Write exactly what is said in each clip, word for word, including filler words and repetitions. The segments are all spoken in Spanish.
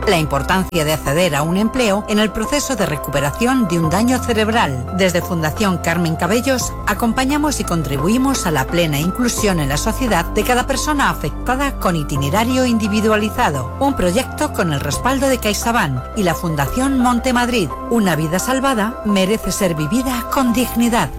La importancia de acceder a un empleo en el proceso de recuperación de un daño cerebral. Desde Fundación Carmen Cabellos acompañamos y contribuimos a la plena inclusión en la sociedad de cada persona afectada con itinerario individualizado. Un proyecto con el respaldo de CaixaBank y la Fundación Montemadrid. Una vida salvada merece ser vivida con dignidad.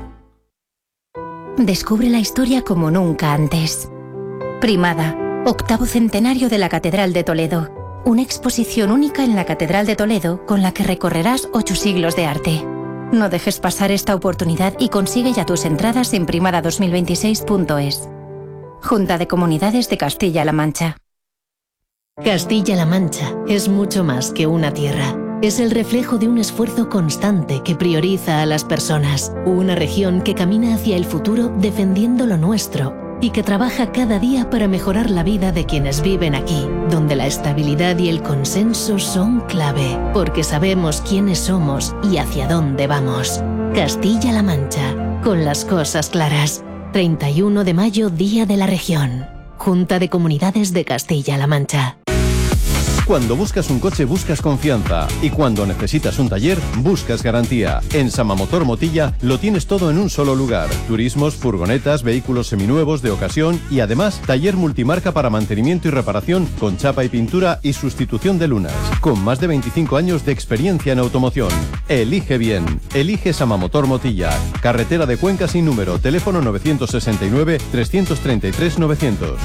Descubre la historia como nunca antes. Primada, octavo centenario de la Catedral de Toledo. Una exposición única en la Catedral de Toledo con la que recorrerás ocho siglos de arte. No dejes pasar esta oportunidad y consigue ya tus entradas en primada dos mil veintiséis punto es. Junta de Comunidades de Castilla-La Mancha. Castilla-La Mancha es mucho más que una tierra. Es el reflejo de un esfuerzo constante que prioriza a las personas. Una región que camina hacia el futuro defendiendo lo nuestro y que trabaja cada día para mejorar la vida de quienes viven aquí, donde la estabilidad y el consenso son clave, porque sabemos quiénes somos y hacia dónde vamos. Castilla-La Mancha, con las cosas claras. treinta y uno de mayo, Día de la Región. Junta de Comunidades de Castilla-La Mancha. Cuando buscas un coche buscas confianza y cuando necesitas un taller buscas garantía. En Samamotor Motilla lo tienes todo en un solo lugar. Turismos, furgonetas, vehículos seminuevos de ocasión y además taller multimarca para mantenimiento y reparación con chapa y pintura y sustitución de lunas. Con más de veinticinco años de experiencia en automoción. Elige bien. Elige Samamotor Motilla. Carretera de Cuenca sin número. Teléfono nueve seis nueve, tres tres tres, novecientos.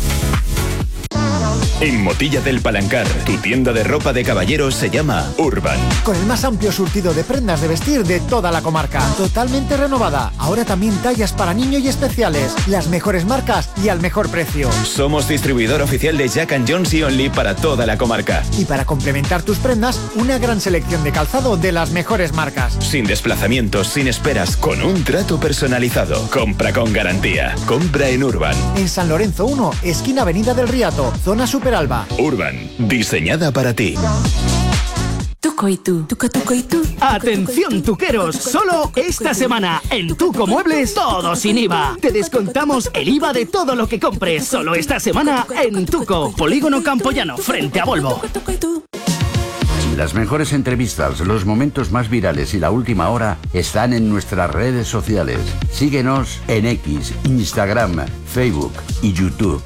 En Motilla del Palancar, tu tienda de ropa de caballeros se llama Urban. Con el más amplio surtido de prendas de vestir de toda la comarca. Totalmente renovada. Ahora también tallas para niño y especiales. Las mejores marcas y al mejor precio. Somos distribuidor oficial de Jack and Jones y Only para toda la comarca. Y para complementar tus prendas, una gran selección de calzado de las mejores marcas. Sin desplazamientos, sin esperas, con un trato personalizado. Compra con garantía. Compra en Urban. En San Lorenzo uno, esquina Avenida del Riato, zona Super Alba. Urban, diseñada para ti. Tuco y tú, tuco, tuco y tú. Atención tuqueros, solo esta semana en Tuco Muebles todo sin I V A. Te descontamos el I V A de todo lo que compres. Solo esta semana en Tuco, Polígono Campoyano, frente a Volvo. Las mejores entrevistas, los momentos más virales y la última hora están en nuestras redes sociales. Síguenos en X, Instagram, Facebook y YouTube.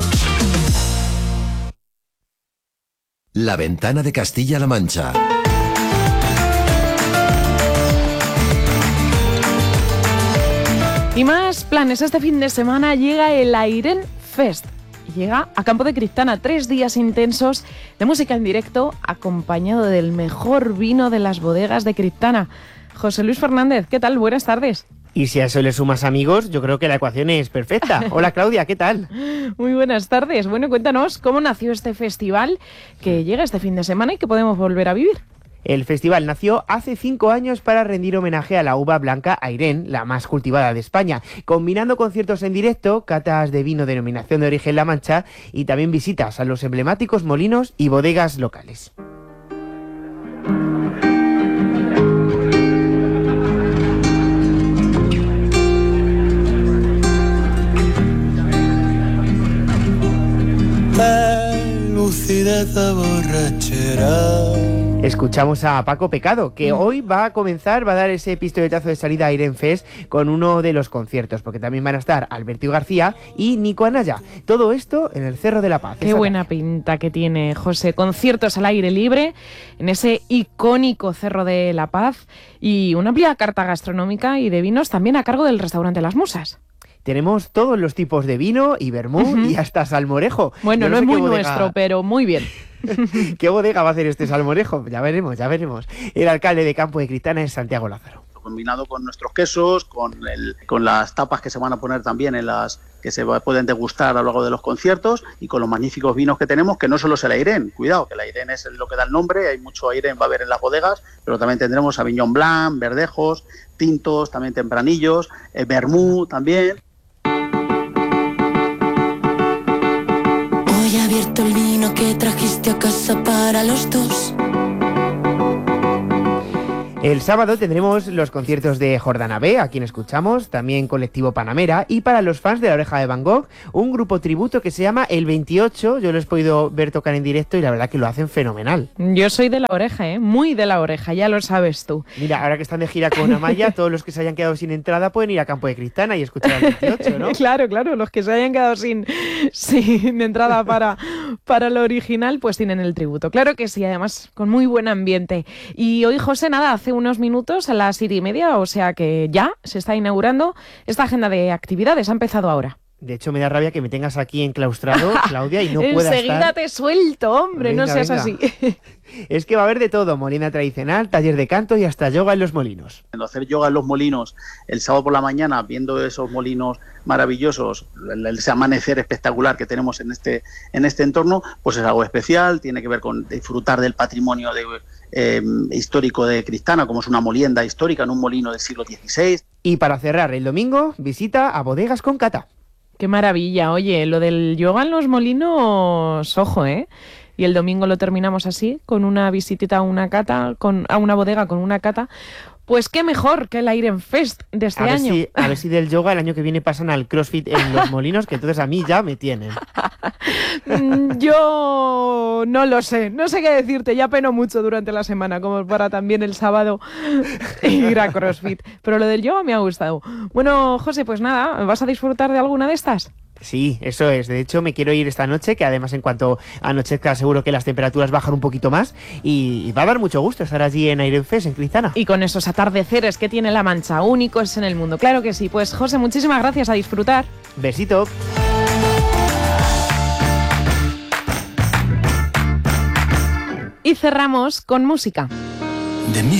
La Ventana de Castilla-La Mancha. Y más planes. Este fin de semana llega el Airén Fest. Llega a Campo de Criptana, tres días intensos de música en directo, acompañado del mejor vino de las bodegas de Criptana. José Luis Fernández, ¿qué tal? Buenas tardes. Y si a eso le sumas amigos, yo creo que la ecuación es perfecta. Hola Claudia, ¿qué tal? Muy buenas tardes. Bueno, cuéntanos cómo nació este festival que llega este fin de semana y que podemos volver a vivir. El festival nació hace cinco años para rendir homenaje a la uva blanca Airén, la más cultivada de España, combinando conciertos en directo, catas de vino denominación de origen La Mancha y también visitas a los emblemáticos molinos y bodegas locales. Escuchamos a Paco Pecado, que mm. hoy va a comenzar, va a dar ese pistoletazo de salida a Airén Fest con uno de los conciertos, porque también van a estar Alberto García y Nico Anaya. Todo esto en el Cerro de la Paz. Qué buena tarde. Pinta que tiene, José. Conciertos al aire libre en ese icónico Cerro de la Paz y una amplia carta gastronómica y de vinos también a cargo del restaurante Las Musas. Tenemos todos los tipos de vino y vermú uh-huh. y hasta salmorejo. Bueno, no, no es muy bodega... nuestro, pero muy bien. ¿Qué bodega va a hacer este salmorejo? Ya veremos, ya veremos. El alcalde de Campo de Criptana es Santiago Lázaro. Combinado con nuestros quesos, con, el, con las tapas que se van a poner también en las que se va, pueden degustar a lo largo de los conciertos y con los magníficos vinos que tenemos, que no solo es el Airén, cuidado, que el Airén es lo que da el nombre, hay mucho Airén, va a haber en las bodegas, pero también tendremos Sauvignon Blanc, verdejos, tintos, también tempranillos, eh, vermú también. Hoy he abierto el vino que trajiste a casa para los dos. El sábado tendremos los conciertos de Jordana B, a quien escuchamos, también Colectivo Panamera, y para los fans de La Oreja de Van Gogh, un grupo tributo que se llama El veintiocho. Yo lo he podido ver tocar en directo y la verdad que lo hacen fenomenal. Yo soy de La Oreja, ¿eh? Muy de La Oreja, ya lo sabes tú. Mira, ahora que están de gira con Amaya, todos los que se hayan quedado sin entrada pueden ir a Campo de Cristana y escuchar El veintiocho, ¿no? Claro, claro, los que se hayan quedado sin, sin entrada para, para lo original, pues tienen el tributo. Claro que sí, además con muy buen ambiente. Y hoy, José, nada, hace unos minutos a las siete y media, o sea que ya se está inaugurando esta agenda de actividades, ha empezado ahora. De hecho, me da rabia que me tengas aquí enclaustrado, Claudia, y no pueda estar... Enseguida te suelto, hombre, venga, no seas venga. así. Es que va a haber de todo, molienda tradicional, taller de canto y hasta yoga en los molinos. Hacer yoga en los molinos el sábado por la mañana, viendo esos molinos maravillosos, ese amanecer espectacular que tenemos en este, en este entorno, pues es algo especial, tiene que ver con disfrutar del patrimonio de, eh, histórico de Cristana, como es una molienda histórica en un molino del siglo dieciséis. Y para cerrar el domingo, visita a Bodegas con Cata. Qué maravilla, oye, lo del yoga en los molinos, ojo, ¿eh? Y el domingo lo terminamos así, con una visitita a una cata, con, a una bodega con una cata. Pues qué mejor que el Iron Fest de este a año. Ver si, a ver si del yoga el año que viene pasan al CrossFit en los molinos, que entonces a mí ya me tienen. Yo no lo sé, no sé qué decirte, ya peno mucho durante la semana, como para también el sábado ir a CrossFit. Pero lo del yoga me ha gustado. Bueno, José, pues nada, ¿vas a disfrutar de alguna de estas? Sí, eso es. De hecho, me quiero ir esta noche, que además en cuanto anochezca seguro que las temperaturas bajan un poquito más y va a dar mucho gusto estar allí en Iron Fest, en Cristana. Y con esos atardeceres que tiene La Mancha, únicos en el mundo. Claro que sí. Pues José, muchísimas gracias, a disfrutar. Besito. Y cerramos con música. De mí